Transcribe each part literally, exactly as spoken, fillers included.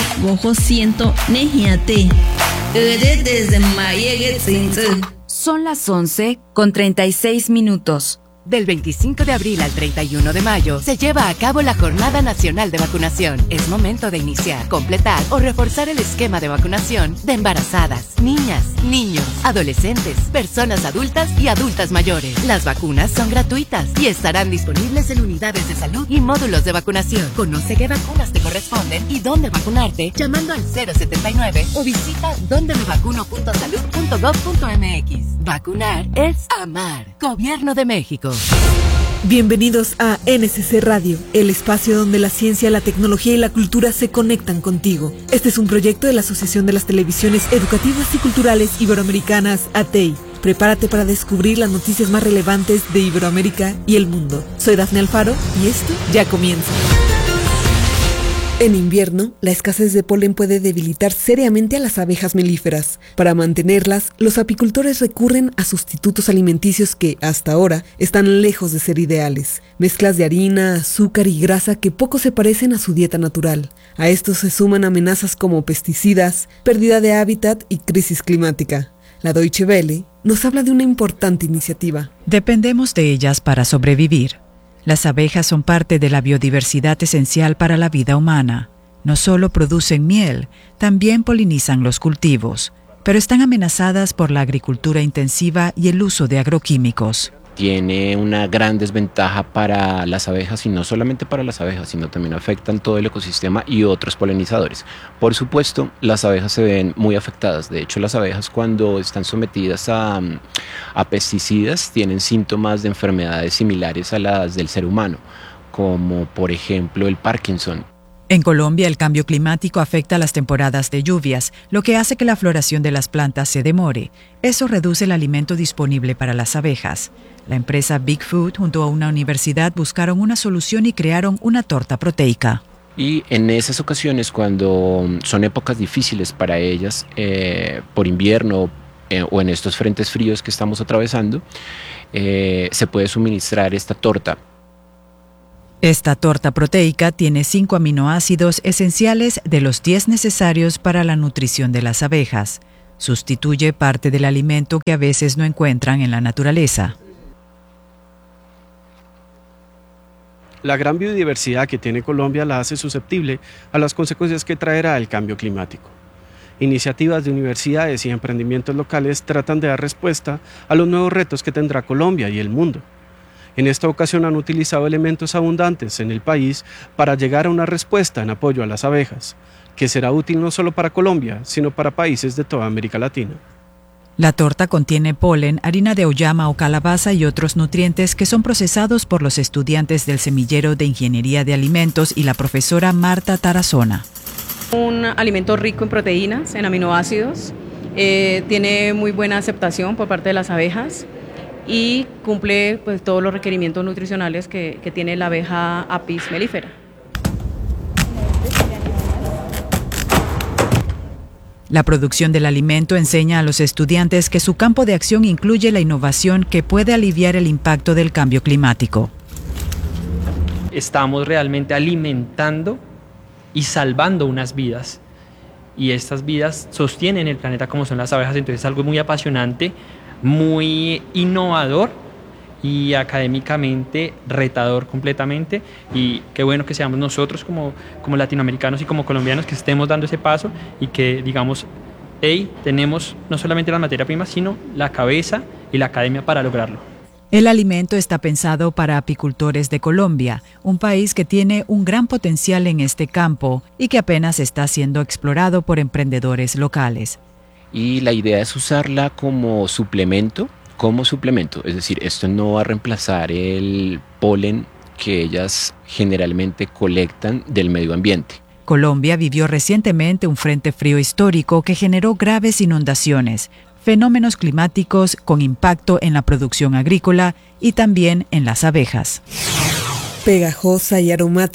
gojo siento nejiate. Son las once con treinta y seis minutos. Del veinticinco de abril al treinta y uno de mayo se lleva a cabo la Jornada Nacional de Vacunación. Es momento de iniciar, completar o reforzar el esquema de vacunación de embarazadas, niñas, niños, adolescentes, personas adultas y adultas mayores. Las vacunas son gratuitas y estarán disponibles en unidades de salud y módulos de vacunación. Conoce qué vacunas te corresponden y dónde vacunarte llamando al cero setenta y nueve o visita donde me vacuno punto salud punto gov punto mx. Vacunar es amar. Gobierno de México. Bienvenidos a N S C Radio, el espacio donde la ciencia, la tecnología y la cultura se conectan contigo. Este es un proyecto de la Asociación de las Televisiones Educativas y Culturales Iberoamericanas, A T E I. Prepárate para descubrir las noticias más relevantes de Iberoamérica y el mundo. Soy Dafne Alfaro y esto ya comienza. En invierno, la escasez de polen puede debilitar seriamente a las abejas melíferas. Para mantenerlas, los apicultores recurren a sustitutos alimenticios que, hasta ahora, están lejos de ser ideales. Mezclas de harina, azúcar y grasa que poco se parecen a su dieta natural. A esto se suman amenazas como pesticidas, pérdida de hábitat y crisis climática. La Deutsche Welle nos habla de una importante iniciativa. Dependemos de ellas para sobrevivir. Las abejas son parte de la biodiversidad esencial para la vida humana. No solo producen miel, también polinizan los cultivos, pero están amenazadas por la agricultura intensiva y el uso de agroquímicos. Tiene una gran desventaja para las abejas y no solamente para las abejas, sino también afectan todo el ecosistema y otros polinizadores. Por supuesto, las abejas se ven muy afectadas. De hecho, las abejas cuando están sometidas a, a pesticidas tienen síntomas de enfermedades similares a las del ser humano, como por ejemplo el Parkinson. En Colombia, el cambio climático afecta las temporadas de lluvias, lo que hace que la floración de las plantas se demore. Eso reduce el alimento disponible para las abejas. La empresa Big Food junto a una universidad buscaron una solución y crearon una torta proteica. Y en esas ocasiones, cuando son épocas difíciles para ellas, eh, por invierno eh, o en estos frentes fríos que estamos atravesando, eh, se puede suministrar esta torta. Esta torta proteica tiene cinco aminoácidos esenciales de los diez necesarios para la nutrición de las abejas. Sustituye parte del alimento que a veces no encuentran en la naturaleza. La gran biodiversidad que tiene Colombia la hace susceptible a las consecuencias que traerá el cambio climático. Iniciativas de universidades y emprendimientos locales tratan de dar respuesta a los nuevos retos que tendrá Colombia y el mundo. En esta ocasión han utilizado elementos abundantes en el país para llegar a una respuesta en apoyo a las abejas, que será útil no solo para Colombia, sino para países de toda América Latina. La torta contiene polen, harina de auyama o calabaza y otros nutrientes que son procesados por los estudiantes del Semillero de Ingeniería de Alimentos y la profesora Marta Tarazona. Un alimento rico en proteínas, en aminoácidos, eh, tiene muy buena aceptación por parte de las abejas y cumple pues, todos los requerimientos nutricionales que, que tiene la abeja Apis mellifera. La producción del alimento enseña a los estudiantes que su campo de acción incluye la innovación que puede aliviar el impacto del cambio climático. Estamos realmente alimentando y salvando unas vidas. Y estas vidas sostienen el planeta como son las abejas, entonces es algo muy apasionante, muy innovador y académicamente retador completamente, y qué bueno que seamos nosotros como, como latinoamericanos y como colombianos que estemos dando ese paso y que digamos, hey, tenemos no solamente la materia prima, sino la cabeza y la academia para lograrlo. El alimento está pensado para apicultores de Colombia, un país que tiene un gran potencial en este campo y que apenas está siendo explorado por emprendedores locales. Y la idea es usarla como suplemento, como suplemento, es decir, esto no va a reemplazar el polen que ellas generalmente colectan del medio ambiente. Colombia vivió recientemente un frente frío histórico que generó graves inundaciones, fenómenos climáticos con impacto en la producción agrícola y también en las abejas. Pegajosa y aromática,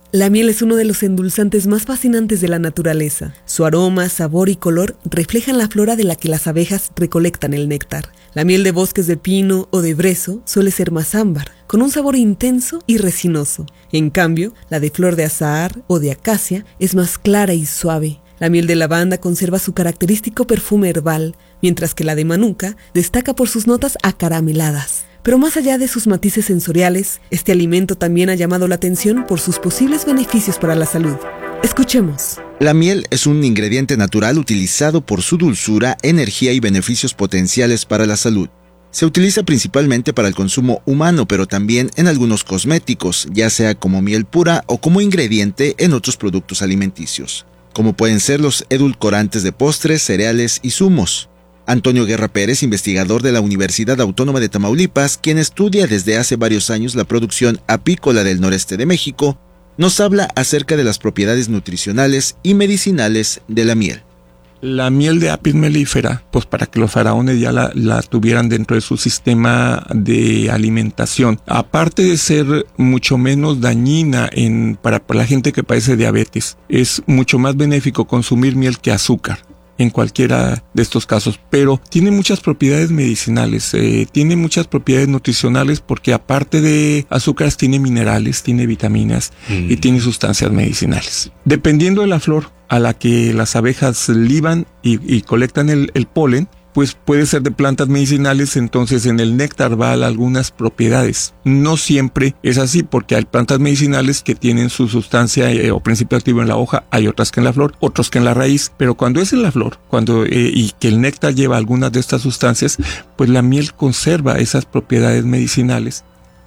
La miel es uno de los endulzantes más fascinantes de la naturaleza. Su aroma, sabor y color reflejan la flora de la que las abejas recolectan el néctar. La miel de bosques de pino o de brezo suele ser más ámbar, con un sabor intenso y resinoso. En cambio, la de flor de azahar o de acacia es más clara y suave. La miel de lavanda conserva su característico perfume herbal, mientras que la de manuka destaca por sus notas acarameladas. Pero más allá de sus matices sensoriales, este alimento también ha llamado la atención por sus posibles beneficios para la salud. Escuchemos. La miel es un ingrediente natural utilizado por su dulzura, energía y beneficios potenciales para la salud. Se utiliza principalmente para el consumo humano, pero también en algunos cosméticos, ya sea como miel pura o como ingrediente en otros productos alimenticios, como pueden ser los edulcorantes de postres, cereales y zumos. Antonio Guerra Pérez, investigador de la Universidad Autónoma de Tamaulipas, quien estudia desde hace varios años la producción apícola del noreste de México, nos habla acerca de las propiedades nutricionales y medicinales de la miel. La miel de Apis mellifera, pues para que los faraones ya la, la tuvieran dentro de su sistema de alimentación, aparte de ser mucho menos dañina en, para, para la gente que padece diabetes, es mucho más benéfico consumir miel que azúcar en cualquiera de estos casos, pero tiene muchas propiedades medicinales, eh, tiene muchas propiedades nutricionales porque aparte de azúcares tiene minerales, tiene vitaminas mm. y tiene sustancias medicinales. Dependiendo de la flor a la que las abejas liban y, y colectan el, el polen, pues puede ser de plantas medicinales, entonces en el néctar va algunas propiedades. No siempre es así, porque hay plantas medicinales que tienen su sustancia eh, o principio activo en la hoja, hay otras que en la flor, otros que en la raíz, pero cuando es en la flor, cuando eh, y que el néctar lleva algunas de estas sustancias, pues la miel conserva esas propiedades medicinales.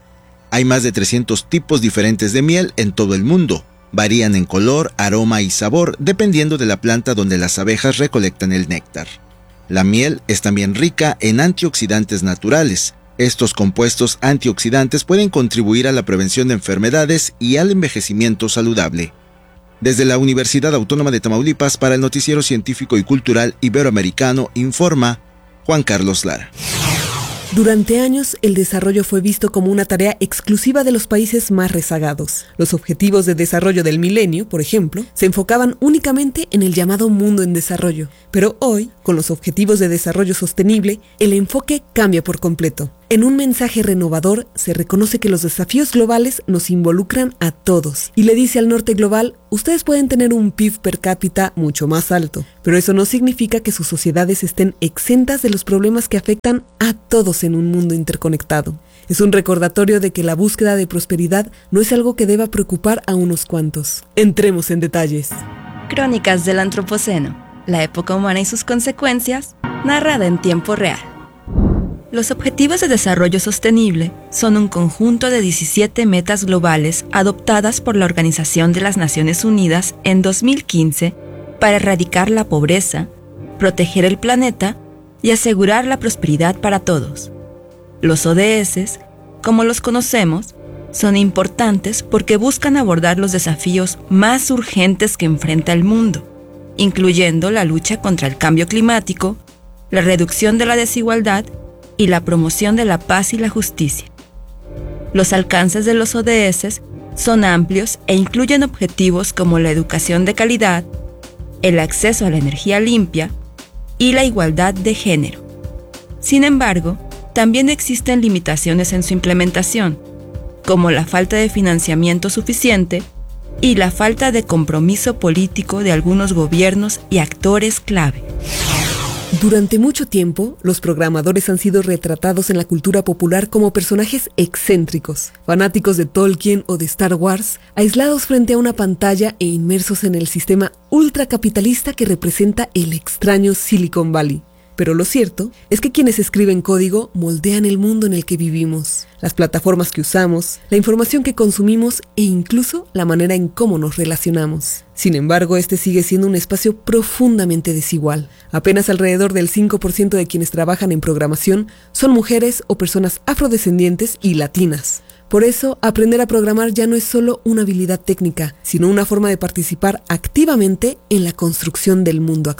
Hay más de trescientos tipos diferentes de miel en todo el mundo. Varían en color, aroma y sabor, dependiendo de la planta donde las abejas recolectan el néctar. La miel es también rica en antioxidantes naturales. Estos compuestos antioxidantes pueden contribuir a la prevención de enfermedades y al envejecimiento saludable. Desde la Universidad Autónoma de Tamaulipas, para el Noticiero Científico y Cultural Iberoamericano, informa Juan Carlos Lara. Durante años, el desarrollo fue visto como una tarea exclusiva de los países más rezagados. Los objetivos de desarrollo del milenio, por ejemplo, se enfocaban únicamente en el llamado mundo en desarrollo. Pero hoy, con los objetivos de desarrollo sostenible, el enfoque cambia por completo. En un mensaje renovador, se reconoce que los desafíos globales nos involucran a todos. Y le dice al norte global, ustedes pueden tener un P I B per cápita mucho más alto, pero eso no significa que sus sociedades estén exentas de los problemas que afectan a todos en un mundo interconectado. Es un recordatorio de que la búsqueda de prosperidad no es algo que deba preocupar a unos cuantos. Entremos en detalles. Crónicas del Antropoceno, la época humana y sus consecuencias, narrada en tiempo real. Los Objetivos de Desarrollo Sostenible son un conjunto de diecisiete metas globales adoptadas por la Organización de las Naciones Unidas en dos mil quince para erradicar la pobreza, proteger el planeta y asegurar la prosperidad para todos. Los O D S, como los conocemos, son importantes porque buscan abordar los desafíos más urgentes que enfrenta el mundo, incluyendo la lucha contra el cambio climático, la reducción de la desigualdad y la promoción de la paz y la justicia. Los alcances de los O D S son amplios e incluyen objetivos como la educación de calidad, el acceso a la energía limpia y la igualdad de género. Sin embargo, también existen limitaciones en su implementación, como la falta de financiamiento suficiente y la falta de compromiso político de algunos gobiernos y actores clave. Durante mucho tiempo, los programadores han sido retratados en la cultura popular como personajes excéntricos, fanáticos de Tolkien o de Star Wars, aislados frente a una pantalla e inmersos en el sistema ultracapitalista que representa el extraño Silicon Valley. Pero lo cierto es que quienes escriben código moldean el mundo en el que vivimos, las plataformas que usamos, la información que consumimos e incluso la manera en cómo nos relacionamos. Sin embargo, este sigue siendo un espacio profundamente desigual. Apenas alrededor del cinco por ciento de quienes trabajan en programación son mujeres o personas afrodescendientes y latinas. Por eso, aprender a programar ya no es solo una habilidad técnica, sino una forma de participar activamente en la construcción del mundo actual.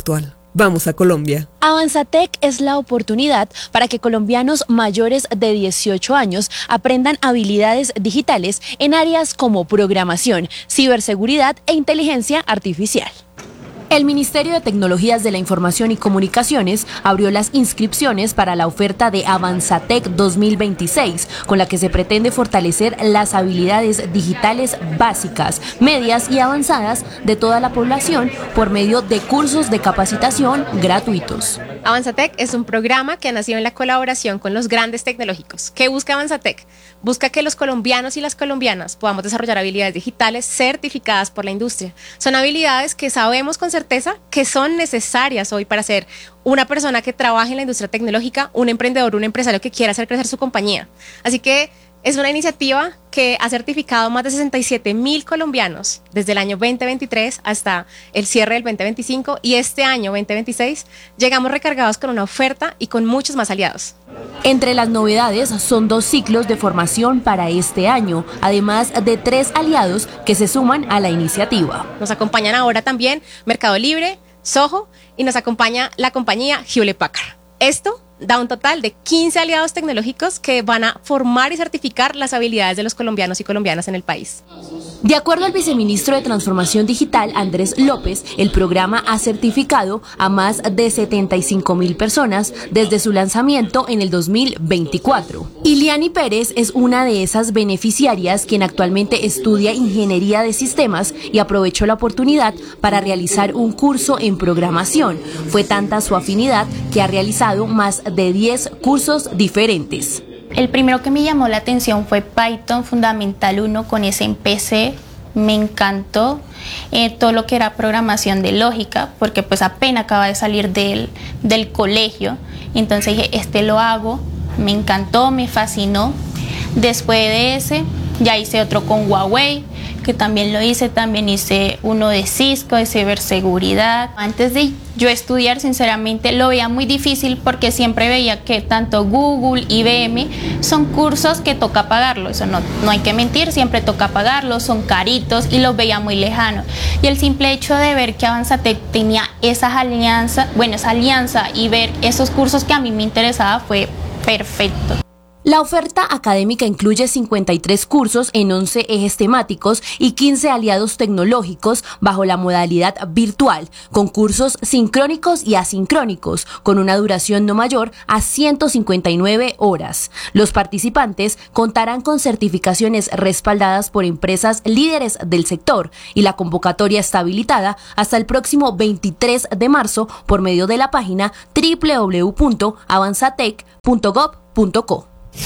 Vamos a Colombia. Avanzatec es la oportunidad para que colombianos mayores de dieciocho años aprendan habilidades digitales en áreas como programación, ciberseguridad e inteligencia artificial. El Ministerio de Tecnologías de la Información y Comunicaciones abrió las inscripciones para la oferta de Avanzatec dos mil veintiséis, con la que se pretende fortalecer las habilidades digitales básicas, medias y avanzadas de toda la población por medio de cursos de capacitación gratuitos. Avanzatec es un programa que ha nacido en la colaboración con los grandes tecnológicos. ¿Qué busca Avanzatec? Busca que los colombianos y las colombianas podamos desarrollar habilidades digitales certificadas por la industria. Son habilidades que sabemos con certeza que son necesarias hoy para ser una persona que trabaje en la industria tecnológica, un emprendedor, un empresario que quiera hacer crecer su compañía. Así que es una iniciativa que ha certificado más de sesenta y siete mil colombianos desde el año veinte veintitrés hasta el cierre del veinte veinticinco, y este año veinte veintiséis llegamos recargados con una oferta y con muchos más aliados. Entre las novedades son dos ciclos de formación para este año, además de tres aliados que se suman a la iniciativa. Nos acompañan ahora también Mercado Libre, Soho, y nos acompaña la compañía Hewlett Packard. Esto da un total de quince aliados tecnológicos que van a formar y certificar las habilidades de los colombianos y colombianas en el país. De acuerdo al viceministro de Transformación Digital, Andrés López, el programa ha certificado a más de setenta y cinco mil personas desde su lanzamiento en el dos mil veinticuatro. Iliani Pérez es una de esas beneficiarias quien actualmente estudia Ingeniería de Sistemas y aprovechó la oportunidad para realizar un curso en programación. Fue tanta su afinidad que ha realizado más de diez cursos diferentes. El primero que me llamó la atención fue Python Fundamental uno con ese en P C. Me encantó eh, todo lo que era programación de lógica, porque pues apenas acaba de salir del, del colegio. Entonces dije, este lo hago, me encantó, me fascinó. Después de ese, ya hice otro con Huawei, que también lo hice, también hice uno de Cisco, de ciberseguridad. Antes de yo estudiar, sinceramente, lo veía muy difícil porque siempre veía que tanto Google, I B M, son cursos que toca pagarlo. Eso no, no hay que mentir, siempre toca pagarlos, son caritos y los veía muy lejanos. Y el simple hecho de ver que Avanzatec tenía esas alianzas, bueno, esa alianza y ver esos cursos que a mí me interesaba fue perfecto. La oferta académica incluye cincuenta y tres cursos en once ejes temáticos y quince aliados tecnológicos bajo la modalidad virtual, con cursos sincrónicos y asincrónicos, con una duración no mayor a ciento cincuenta y nueve horas. Los participantes contarán con certificaciones respaldadas por empresas líderes del sector, y la convocatoria está habilitada hasta el próximo veintitrés de marzo por medio de la página doble u doble u doble u punto avanzatec punto gob punto co.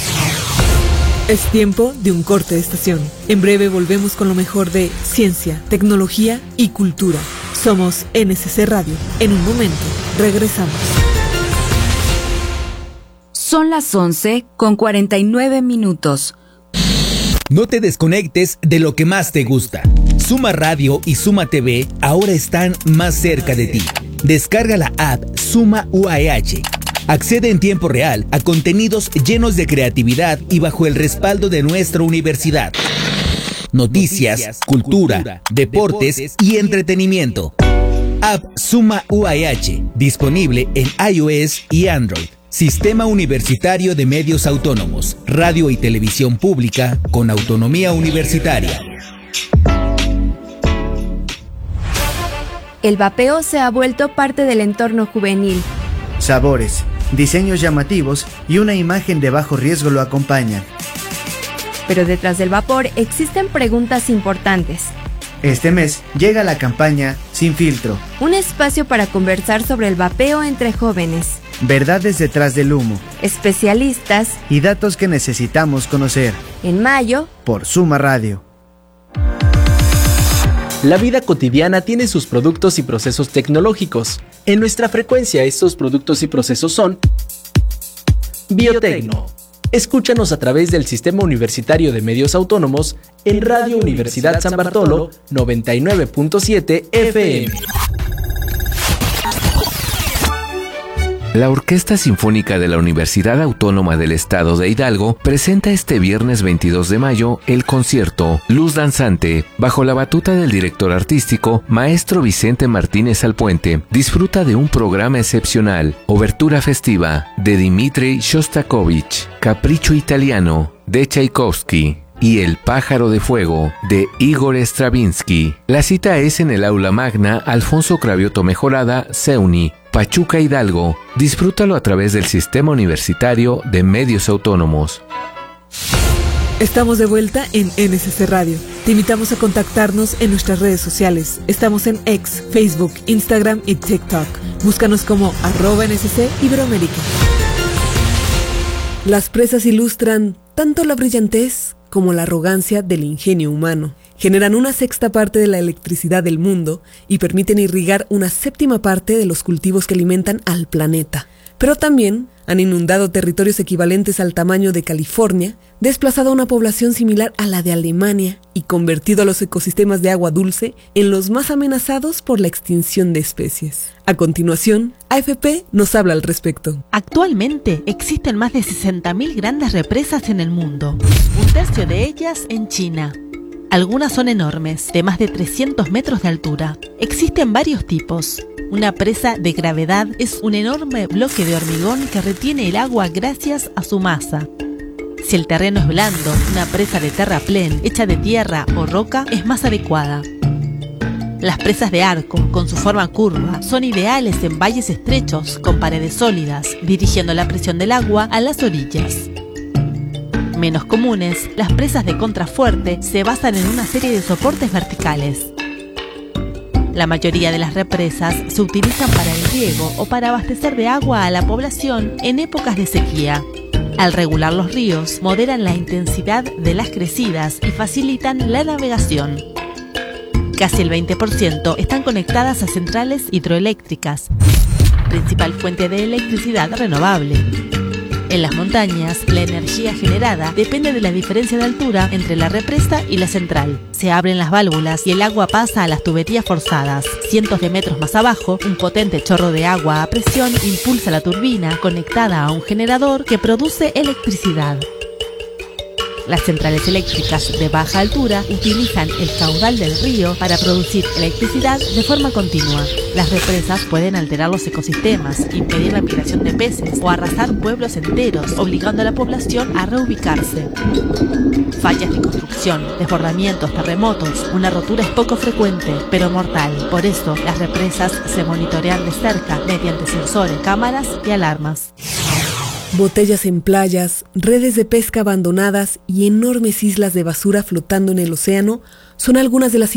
Es tiempo de un corte de estación. En breve volvemos con lo mejor de ciencia, tecnología y cultura. Somos N S C Radio. En un momento, regresamos. Son las once con cuarenta y nueve minutos. No te desconectes de lo que más te gusta. Suma Radio y Suma T V ahora están más cerca de ti. Descarga la app Suma U A E H. Accede en tiempo real a contenidos llenos de creatividad y bajo el respaldo de nuestra universidad. Noticias, Noticias cultura, cultura, deportes y entretenimiento. App Suma U A E H, disponible en iOS y Android. Sistema Universitario de Medios Autónomos, radio y televisión pública con autonomía universitaria. El vapeo se ha vuelto parte del entorno juvenil. Sabores, diseños llamativos y una imagen de bajo riesgo lo acompañan. Pero detrás del vapor existen preguntas importantes. Este mes llega la campaña Sin Filtro. Un espacio para conversar sobre el vapeo entre jóvenes. Verdades detrás del humo. Especialistas. Y datos que necesitamos conocer. En mayo. Por Suma Radio. La vida cotidiana tiene sus productos y procesos tecnológicos. En nuestra frecuencia, estos productos y procesos son Biotecno. Escúchanos a través del Sistema Universitario de Medios Autónomos en Radio Universidad San Bartolo noventa y nueve punto siete F M. La Orquesta Sinfónica de la Universidad Autónoma del Estado de Hidalgo presenta este viernes veintidós de mayo el concierto Luz Danzante, bajo la batuta del director artístico, maestro Vicente Martínez Alpuente. Disfruta de un programa excepcional, obertura festiva de Dmitri Shostakovich, Capricho Italiano de Tchaikovsky y El Pájaro de Fuego de Igor Stravinsky. La cita es en el Aula Magna Alfonso Cravioto Mejorada, CEUNY, Pachuca, Hidalgo. Disfrútalo a través del Sistema Universitario de Medios Autónomos. Estamos de vuelta en N S C Radio. Te invitamos a contactarnos en nuestras redes sociales. Estamos en X, Facebook, Instagram y TikTok. Búscanos como arroba N S C Iberoamérica. Las presas ilustran tanto la brillantez como la arrogancia del ingenio humano. Generan una sexta parte de la electricidad del mundo y permiten irrigar una séptima parte de los cultivos que alimentan al planeta. Pero también han inundado territorios equivalentes al tamaño de California, desplazado a una población similar a la de Alemania y convertido a los ecosistemas de agua dulce en los más amenazados por la extinción de especies. A continuación, A F P nos habla al respecto. Actualmente existen más de sesenta mil grandes represas en el mundo, un tercio de ellas en China. Algunas son enormes, de más de trescientos metros de altura. Existen varios tipos. Una presa de gravedad es un enorme bloque de hormigón que retiene el agua gracias a su masa. Si el terreno es blando, una presa de terraplén hecha de tierra o roca es más adecuada. Las presas de arco, con su forma curva, son ideales en valles estrechos con paredes sólidas, dirigiendo la presión del agua a las orillas. Menos comunes, las presas de contrafuerte se basan en una serie de soportes verticales. La mayoría de las represas se utilizan para el riego o para abastecer de agua a la población en épocas de sequía. Al regular los ríos, moderan la intensidad de las crecidas y facilitan la navegación. Casi el veinte por ciento están conectadas a centrales hidroeléctricas, principal fuente de electricidad renovable. En las montañas, la energía generada depende de la diferencia de altura entre la represa y la central. Se abren las válvulas y el agua pasa a las tuberías forzadas. Cientos de metros más abajo, un potente chorro de agua a presión impulsa la turbina conectada a un generador que produce electricidad. Las centrales eléctricas de baja altura utilizan el caudal del río para producir electricidad de forma continua. Las represas pueden alterar los ecosistemas, impedir la migración de peces o arrasar pueblos enteros, obligando a la población a reubicarse. Fallas de construcción, desbordamientos, terremotos. Una rotura es poco frecuente, pero mortal. Por eso, las represas se monitorean de cerca mediante sensores, cámaras y alarmas. Botellas en playas, redes de pesca abandonadas y enormes islas de basura flotando en el océano son algunas de las